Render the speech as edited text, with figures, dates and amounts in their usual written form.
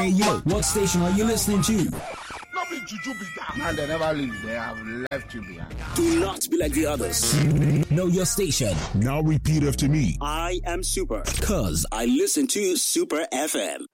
Hey yo, what station are you listening to? Not be juju be down. And they never leave. They have left you behind. Do not be like the others. Know your station. Now repeat after me. I am Super. 'Cause I listen to Super FM.